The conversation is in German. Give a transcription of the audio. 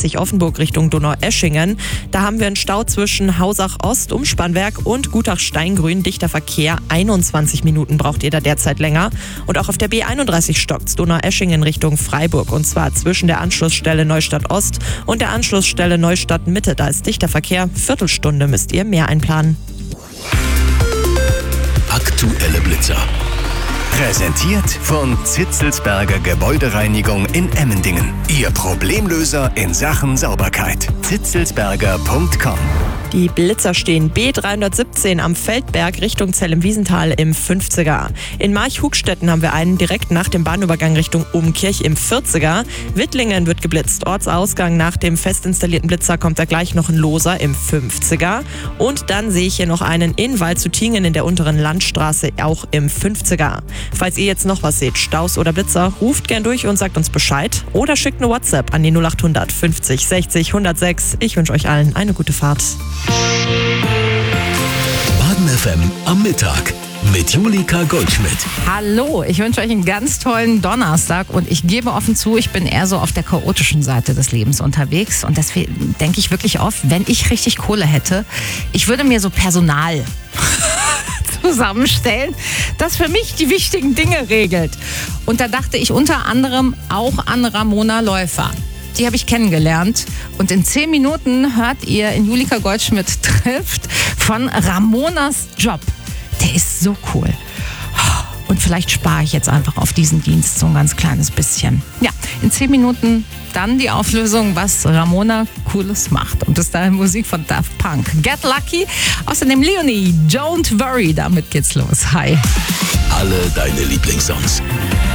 A30 Offenburg Richtung Donaueschingen. Da haben wir einen Stau zwischen Hausach Ost, Umspannwerk und Gutach-Steingrün. Dichter Verkehr, 21 Minuten braucht ihr da derzeit länger. Und auch auf der B31 stockt's Donaueschingen Richtung Freiburg. Und zwar zwischen der Anschlussstelle Neustadt Ost und der Anschlussstelle Neustadt Mitte. Da ist dichter Verkehr, Viertelstunde müsst ihr mehr einplanen. Aktuelle Blitzer. Präsentiert von Zitzelsberger Gebäudereinigung in Emmendingen. Ihr Problemlöser in Sachen Sauberkeit. zitzelsberger.com. Die Blitzer stehen B317 am Feldberg Richtung Zell-im-Wiesental im 50er. In Marchhugstetten haben wir einen direkt nach dem Bahnübergang Richtung Obenkirch im 40er. Wittlingen wird geblitzt. Ortsausgang nach dem fest installierten Blitzer kommt da gleich noch ein Loser im 50er. Und dann sehe ich hier noch einen in Waldshutingen in der unteren Landstraße auch im 50er. Falls ihr jetzt noch was seht, Staus oder Blitzer, ruft gern durch und sagt uns Bescheid oder schickt eine WhatsApp an die 0800 50 60 106. Ich wünsche euch allen eine gute Fahrt. Baden FM am Mittag mit Julika Goldschmidt. Hallo, ich wünsche euch einen ganz tollen Donnerstag und ich gebe offen zu, ich bin eher so auf der chaotischen Seite des Lebens unterwegs und deswegen denke ich wirklich oft, wenn ich richtig Kohle hätte, ich würde mir so Personal zusammenstellen, das für mich die wichtigen Dinge regelt. Und da dachte ich unter anderem auch an Ramona Läufer. Die habe ich kennengelernt und in 10 Minuten hört ihr in Julika Goldschmidt trifft von Ramonas Job. Der ist so cool. Und vielleicht spare ich jetzt einfach auf diesen Dienst so ein ganz kleines bisschen. Ja, in 10 Minuten dann die Auflösung, was Ramona Cooles macht. Und bis dahin Musik von Daft Punk. Get Lucky. Außerdem Leonie, Don't Worry. Damit geht's los. Hi. Alle deine Lieblingssongs.